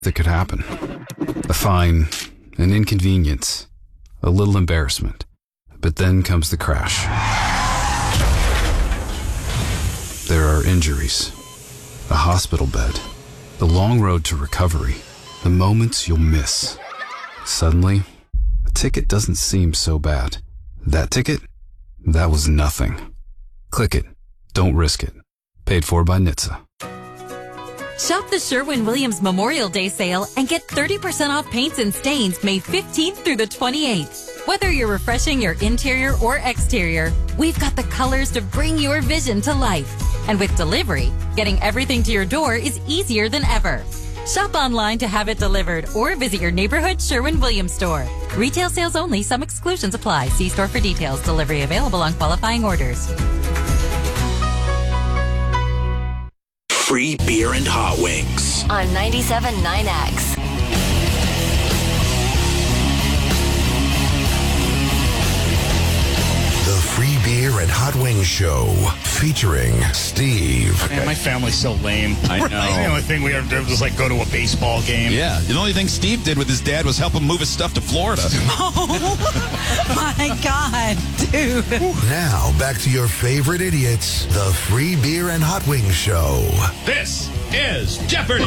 that could happen. A fine, an inconvenience, a little embarrassment. But then comes the crash. There are injuries, a hospital bed, the long road to recovery, the moments you'll miss. Suddenly, a ticket doesn't seem so bad. That ticket? That was nothing. Click it. Don't risk it. Paid for by NHTSA. Shop the Sherwin-Williams Memorial Day sale and get 30% off paints and stains May 15th through the 28th. Whether you're refreshing your interior or exterior, we've got the colors to bring your vision to life. And with delivery, getting everything to your door is easier than ever. Shop online to have it delivered or visit your neighborhood Sherwin-Williams store. Retail sales only. Some exclusions apply. See store for details. Delivery available on qualifying orders. Free beer and hot wings on 97.9X. The Free Beer and Hot Wings Show featuring Steve. Man, my family's so lame. I know. The only thing we ever did was like go to a baseball game. Yeah, the only thing Steve did with his dad was help him move his stuff to Florida. Oh, my God, dude. Now, back to your favorite idiots, the Free Beer and Hot Wings Show. This is Jeopardy!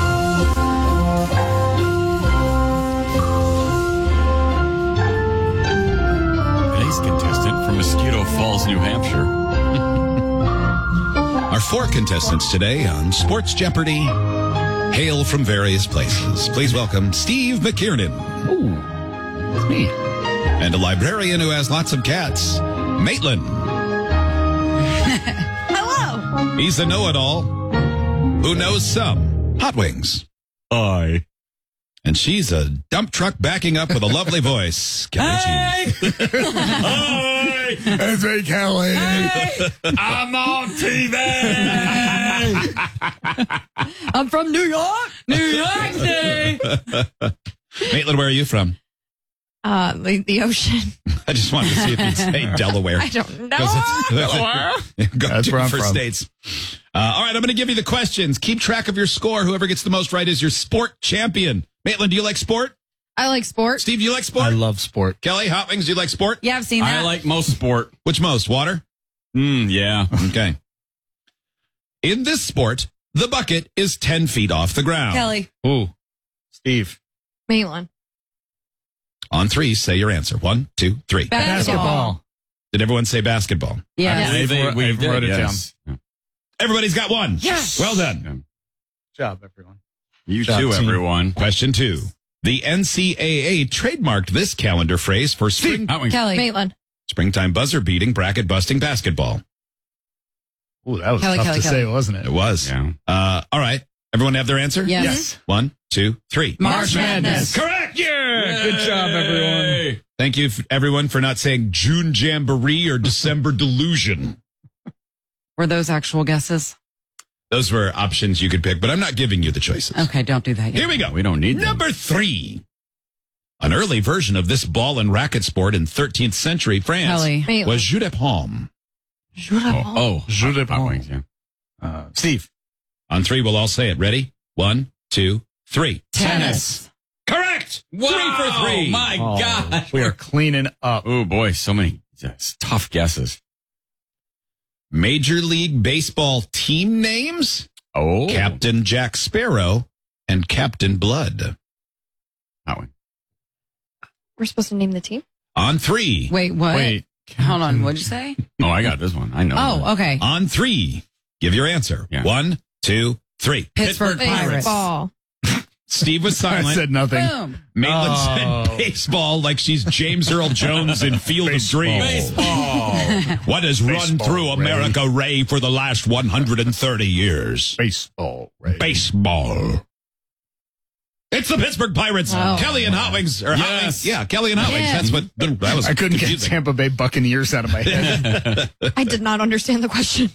Today's contestant from Mosquito Falls, New Hampshire. Our four contestants today on Sports Jeopardy hail from various places. Please welcome Steve McKiernan. Ooh, that's me. And a librarian who has lots of cats, Maitland. Hello. He's a know-it-all who knows some hot wings. Hi. And she's a dump truck backing up with a lovely voice. Hey! Hi! It's me, Kelly. Hey! I'm on TV! I'm from New York. New York City. Maitland, where are you from? The ocean. I just wanted to see if you'd say Delaware. I don't know. That's where I'm for from. states. All right, I'm going to give you the questions. Keep track of your score. Whoever gets the most right is your sport champion. Maitland, do you like sport? I like sport. Steve, do you like sport? I love sport. Kelly, hot wings, do you like sport? Yeah, I've seen that. I like most sport. Which most? Water? Yeah. Okay. In this sport, the bucket is 10 feet off the ground. Kelly. Ooh, Steve. Maitland. On three, say your answer. 1, 2, 3. Basketball. Did everyone say basketball? Yeah. I believe we wrote it yes. Everybody's got one. Yes. Well done. Yeah. Good job, everyone. You Job, too, team. everyone. Question 2. The NCAA trademarked this calendar phrase for Hot wings. Kelly. Maitland. springtime buzzer beating, bracket busting basketball. Ooh, that was Kelly, tough Kelly, to Kelly. say, wasn't it? It was. Yeah. All right. Everyone have their answer? Yes. 1, 2, 3. March Madness. Correct. Yeah. Good job, everyone. Thank you, everyone, for not saying June Jamboree or December Delusion. Were those actual guesses? Those were options you could pick, but I'm not giving you the choices. Okay, don't do that yet. Here we go. We don't need them. Number 3. An early version of this ball and racket sport in 13th century France Kelly. Maitland. was jeu de paume. Jeu de hot paume. wings, yeah. Steve. On 3, we'll all say it. Ready? 1, 2, 3. Tennis. Correct. 3 for 3. Oh, my gosh. We are cleaning up. Oh, boy, so many tough guesses. Major League Baseball team names? Oh. Captain Jack Sparrow and Captain Blood. Hot one. We're supposed to name the team? On 3. Wait, what? Wait. Hold on. What'd you say? Oh, I got this one. I know. Oh, okay. On 3. Give your answer. Yeah. 1, 2, 3. Pittsburgh Pirates. Baseball. Steve was I silent. said nothing. Boom. Maitland Oh. said baseball like she's James Earl Jones in Field of Dreams. What has run Baseball, through Ray. America, Ray, for the last 130 years? Baseball, right? Baseball. It's the Pittsburgh Pirates. Oh. Kelly and Hot Wings. Or Hot Yes. Wings. Yeah, Kelly and Hot Wings. Yeah. That's what that was. I couldn't get confusing. Tampa Bay Buccaneers out of my head. I did not understand the question.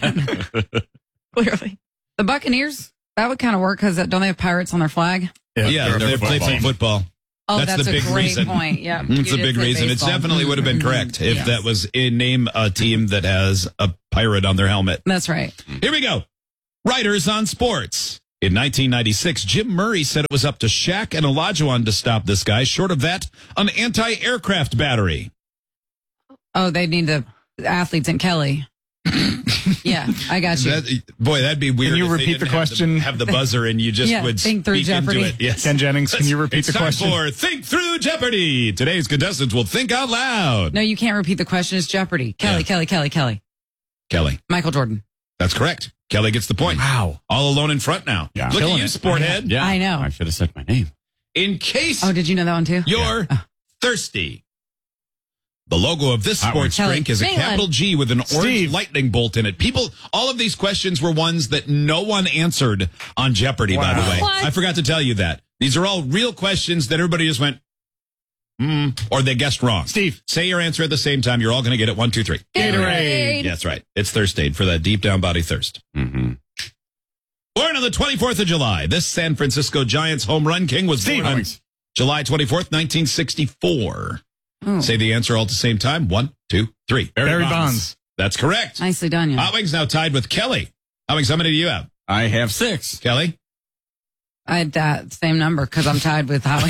Clearly. The Buccaneers? That would kind of work because don't they have pirates on their flag? Yeah, they play some football. Oh, That's that's the a big great reason. point. Yeah. It's you a did big say reason. It baseball. definitely would have been correct if Yes. that was in name a team that has a pirate on their helmet. That's right. Here we go. Writers on sports. In 1996, Jim Murray said it was up to Shaq and Olajuwon to stop this guy. Short of that, an anti-aircraft battery. Oh, they need the athletes and Kelly. Yeah, I got you. That'd be weird. Can you if they repeat the didn't question? Have the buzzer and you just would think through speak into Jeopardy. it. Yes. Ken Jennings, can you repeat the question? It's time for Think Through Jeopardy. Today's contestants will think out loud. No, you can't repeat the question. It's Jeopardy. Kelly, Yeah. Kelly. Kelly. Michael Jordan. That's correct. Kelly gets the point. Wow. All alone in front now. Yeah. Look Killing at you, it. sporthead. Yeah. I know. I should have said my name. In case Oh, did you know that one too? you're thirsty. The logo of this sports Kelly. drink is a Maitland. capital G with an orange Steve. lightning bolt in it. People, all of these questions were ones that no one answered on Jeopardy, by the Wow. way. What? I forgot to tell you that. These are all real questions that everybody just went, or they guessed wrong. Steve. Say your answer at the same time. You're all going to get it. 1, 2, 3. Gatorade. Yeah, that's right. It's Thirst Aid for that deep down body thirst. Mm-hmm. Born on the 24th of July, this San Francisco Giants home run king was Steve. born on July 24th, 1964. Say the answer all at the same time. 1, 2, 3. Barry Bonds. That's correct. Nicely done, yeah. Hot Wings now tied with Kelly. Hot Wings, how many do you have? I have 6. Kelly? I had that same number because I'm tied with Holly.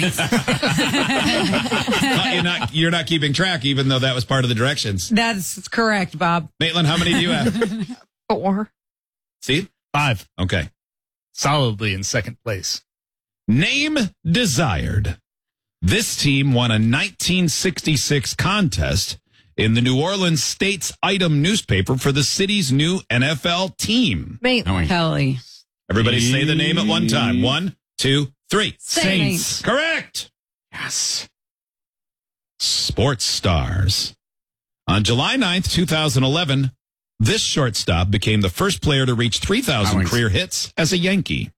You're not keeping track, even though that was part of the directions. That's correct, Bob. Maitland, how many do you have? 4. Steve? 5. Okay. Solidly in second place. Name desired. This team won a 1966 contest in the New Orleans State's Item newspaper for the city's new NFL team. Maitland. Kelly. Everybody say the name at one time. 1, 2, 3. Saints. Correct. Yes. Sports stars. On July 9th, 2011, this shortstop became the first player to reach 3,000 career hits as a Yankee.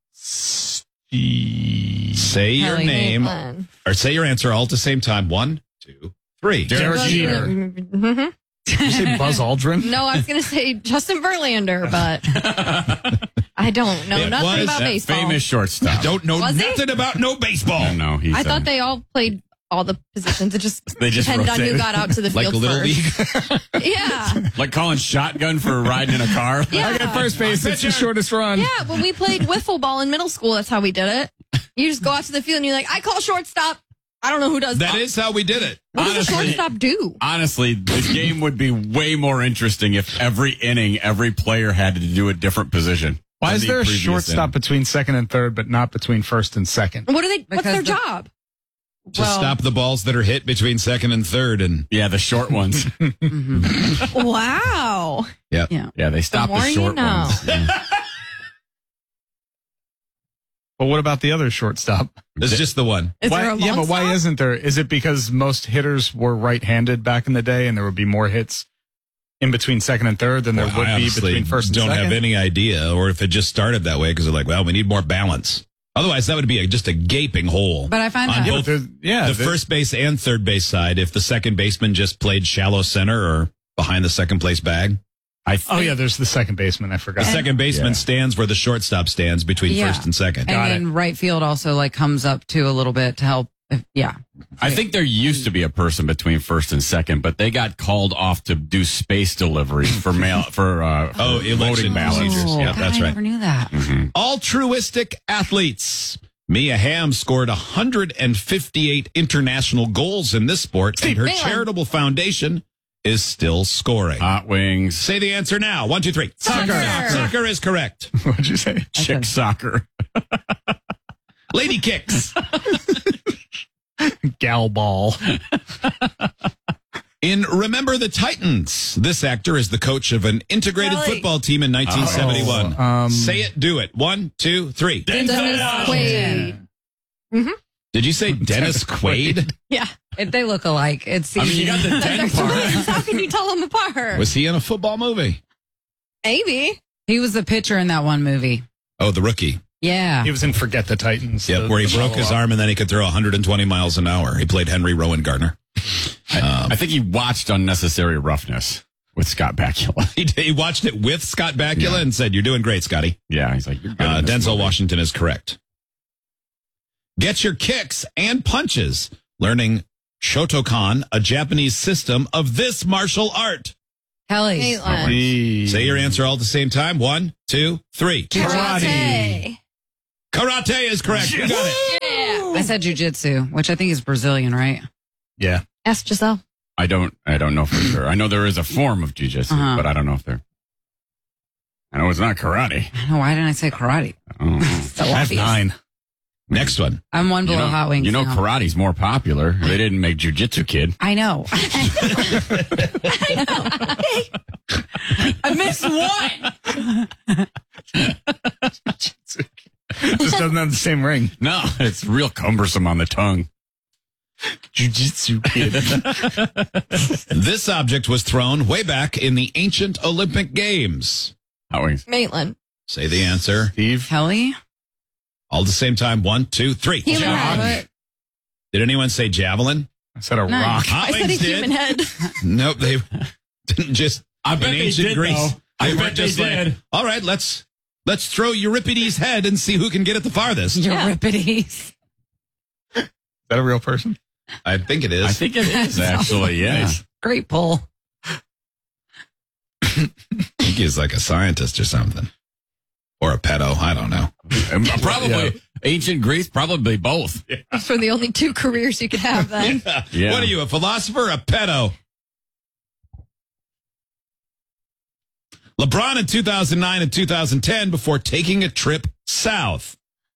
Say your Kelly. name Maitland. or say your answer all at the same time. 1, 2, 3. Derek Jeter. Mhm. Did you say Buzz Aldrin? No, I was going to say Justin Verlander, but I don't know It nothing was about That baseball. famous shortstop. Don't know Was he? nothing about no baseball. No, he's I thought they all played all the positions. It just They just depended on who rotated. got out to the Like field Little first. League. Yeah. like calling shotgun for riding in a car. Yeah. At first base, it's the shortest run. Yeah, when we played wiffle ball in middle school, that's how we did it. You just go out to the field and you're like, I call shortstop. I don't know who does That is how we did it. What does a Honestly- shortstop do? Honestly, the game would be way more interesting if every inning, every player had to do a different position. Why than is the there a previous shortstop inning. between second and third, but not between first and second? What do they? What's Because their the- job? To stop the balls that are hit between second and third. And Yeah, the short ones. Wow. yeah. Yeah, they stop more the you short know. ones. Yeah. But what about the other shortstop? It's just the one. Is Why, there a long yeah, but why stop? isn't there? Is it because most hitters were right-handed back in the day, and there would be more hits in between second and third than there Well, would I be honestly between first and don't second? have any idea, or if it just started that way because they're like, well, we need more balance. Otherwise, that would be just a gaping hole. But I find on that- Yeah, both but there's- the first base and third base side. If the second baseman just played shallow center or behind the second place bag, Oh, yeah, there's the second baseman. I the forgot. second baseman stands where the shortstop stands between Yeah. first and second. And Got then right field also like comes up too a little bit to help. Yeah. I think there used to be a person between first and second, but they got called off to do space delivery for mail for election voting ballots. procedures. Yeah, God, that's I right. never knew that. Altruistic athletes. Mia Hamm scored 158 international goals in this sport, and her Maitland. charitable foundation is still scoring. Hot wings, Say the answer now. 1, 2, 3. Soccer. Soccer is correct. What'd you say? chick soccer. Lady kicks. Gal ball. In Remember the Titans, this actor is the coach of an integrated Kelly. football team in 1971. Say it, do it. 1, 2, 3. Dennis Quaid. Did you say Dennis Quaid? Yeah. They look alike. It's I mean, you got the They're den part. twins. How can you tell them apart? Was he in a football movie? Maybe. he was the pitcher in that one movie. Oh, the rookie. Yeah. He was in Forget the Titans. Yeah, where he broke his arm and then he could throw 120 miles an hour. He played Henry Rowan Gardner. I think he watched Unnecessary Roughness with Scott Bakula. He watched it with Scott Bakula and said, "You're doing great, Scotty." Yeah, he's like, you're good in this Denzel movie. Washington is correct. Get your kicks and punches. Learning Shotokan, a Japanese system of this martial art. Kelly. Maitland. Say your answer all at the same time. 1, 2, 3. Karate. Karate is correct. You got it. Yeah. I said jujitsu, which I think is Brazilian, right? Yeah. Ask Giselle. I don't know for sure. I know there is a form of jiu-jitsu, but I don't know if they're. I know it's not karate. I don't know. Why didn't I say karate? I have 9. Next one. I'm one below Hot Wings. You know, now. karate's more popular. They didn't make jiu-jitsu, kid. I know. I missed one. Just doesn't have the same ring. No, it's real cumbersome on the tongue. Jiu-jitsu kid. This object was thrown way back in the ancient Olympic Games. Hot Wings. Maitland. Say the answer. Steve. Kelly? All at the same time. 1, 2, 3. Human head. Did anyone say javelin? I said a No. rock. Hot I said a Wings did. human head. Nope, they didn't just. I bet in they ancient did, Greece. though. I They bet weren't they just like, did. all right, let's throw Euripides' head and see who can get it the farthest. Euripides. Is that a real person? I think it is. I think it is, actually, yeah. Nice. Great pull. I think he's like a scientist or something. Or a pedo. I don't know. Probably ancient Greece, probably both. Those were the only 2 careers you could have then. Yeah. What are you, a philosopher or a pedo? LeBron in 2009 and 2010 before taking a trip south.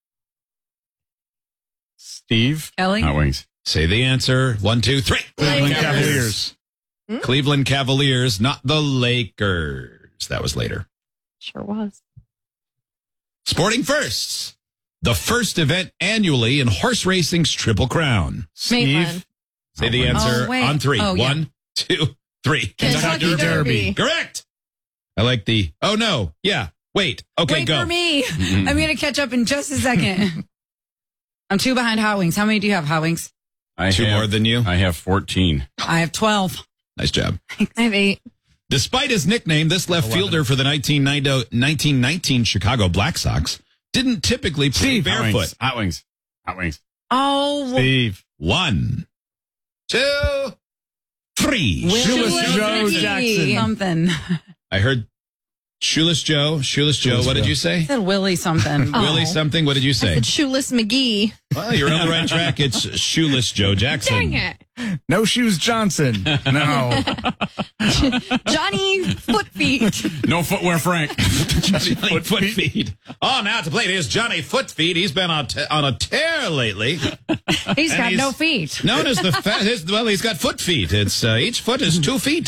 Steve. Kelly? Hot Wings. Say the answer. 1, 2, 3. Cleveland Cavaliers. Cavaliers. Cleveland Cavaliers, not the Lakers. That was later. Sure was. Sporting firsts. The first event annually in horse racing's Triple Crown. Maitland. Say the answer Oh, wait. on 3. Oh, yeah. 1, 2, 3. Kentucky Derby. Correct. I like the, oh no. Yeah. Wait. Okay, Wait go. for me. I'm going to catch up in just a second. I'm 2 behind Hot Wings. How many do you have, Hot Wings? I 2 have- more than you. I have 14. I have 12. Nice job. I have 8. Despite his nickname, this left 11. fielder for the 1919 Chicago Black Sox didn't typically play barefoot. Hot Wings. Hot Wings. Oh, Steve. 1, 2, 3. Shoeless Joe McGee. Jackson. Something. I heard Shoeless Joe. Shoeless Joe. What did you say? I said Willie something. Willie something. What did you I say? said Shoeless McGee. Well, you're on the right track. It's Shoeless Joe Jackson. Dang it. No Shoes Johnson. No. Johnny Footfeet. No footwear, Frank. Johnny Foot Feet. Oh, now to play it is Johnny Foot Feet. He's been on a tear lately. He's And got he's no feet. Known as well, he's got foot feet. It's each foot is 2 feet.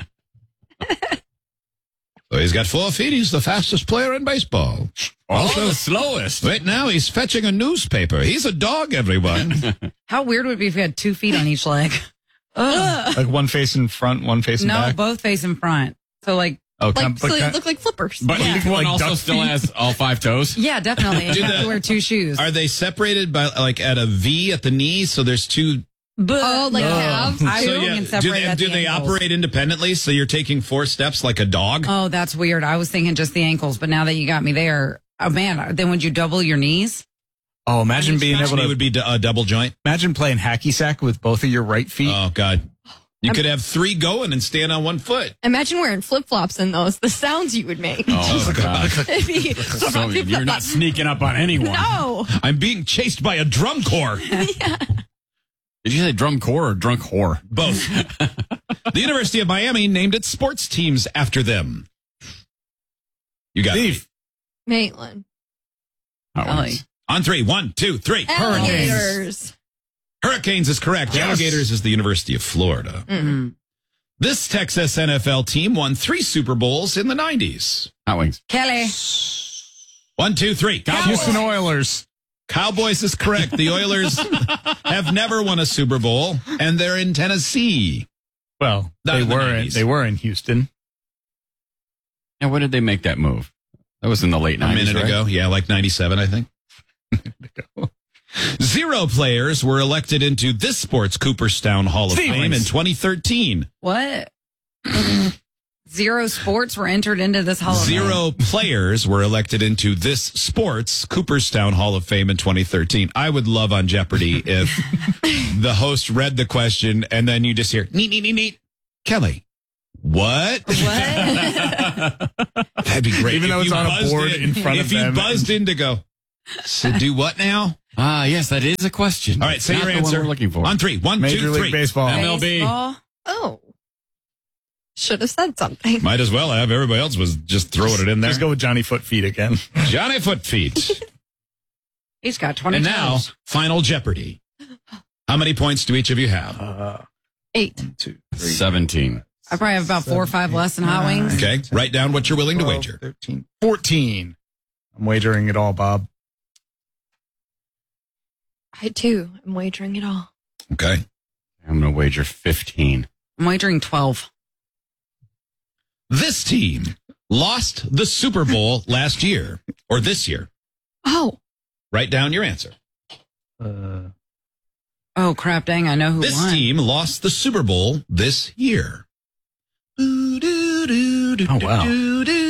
So he's got 4 feet. He's the fastest player in baseball. Also the slowest. Right now, he's fetching a newspaper. He's a dog, everyone. How weird would it be if you had 2 feet on each leg? Ugh. Like one face in front, one face in No, back. both face in front. So like, Oh, Like, so they look like flippers. But each one Like also duck still feet? has all 5 toes. yeah, definitely. You have to wear 2 shoes. Are they separated by like at a V at the knee? So there's 2. Oh, like calves? I So think yeah, it's separated at do the they ankles. operate independently? So you're taking 4 steps like a dog? Oh, that's weird. I was thinking just the ankles, but now that you got me there, oh man, then would you double your knees? Oh, imagine being Each able knee to. would be a double joint. Imagine playing hacky sack with both of your right feet. Oh God, you could have 3 going and stand on 1 foot. Imagine wearing flip-flops in those. The sounds you would make. Oh, God. It'd be- So you're not sneaking up on anyone. No. I'm being chased by a drum corps. Did you say drum corps or drunk whore? Both. The University of Miami named its sports teams after them. You got it. Steve. Maitland. Hot Kelly. Wings. On 3. 1, 2, 3. Alligators. Hurricanes is correct. The Alligators is the University of Florida. Mm-hmm. This Texas NFL team won 3 Super Bowls in the 90s. Hot Wings. Kelly. 1, 2, 3. Houston Oilers. Cowboys is correct. The Oilers have never won a Super Bowl, and they're in Tennessee. Well, Not in the 90s. They were in Houston. Now, when did they make that move? That was in the late 90s, A minute right? ago. Yeah, like 97, I think. 0 players were elected into this sports Cooperstown Hall of Fame in 2013. What? 0 sports were entered into this Hall of Fame. 0 players were elected into this sports Cooperstown Hall of Fame in 2013. I would love on Jeopardy if the host read the question and then you just hear, neat, neat, neat, neat. Kelly, what? That'd be great. Even though If it's you on a buzzed board in front of If you them. buzzed in to go, So do what now? Yes, that is a question. All right, say Not your the one answer. we're looking for. On 3. 1, Major 2, 3. League Baseball. MLB. Baseball. Oh. Should have said something. Might as well have. Everybody else was just throwing it in there. Let's go with Johnny Footfeet again. Johnny Footfeet. He's got 20 And now, toes. Final Jeopardy. How many points do each of you have? 8. 1, 2, 3, 17. I probably have about 4 or 5 less than Hot Wings. Okay, write down what you're willing to 12, wager. 13, 14. I'm wagering it all, Bob. I too am wagering it all. Okay. I'm going to wager 15. I'm wagering 12. This team lost the Super Bowl last year, or this year. Oh. Write down your answer. Oh, crap, dang, I know who This won. team lost the Super Bowl this year. Oh, wow.